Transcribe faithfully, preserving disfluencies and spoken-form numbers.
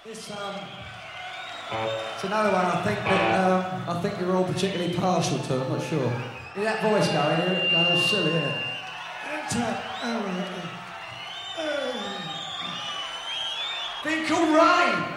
This, um, it's another one I think that um, I think you're all particularly partial to. I'm not sure. Hear that voice going? Here it goes silly, isn't it? Thing called Rain.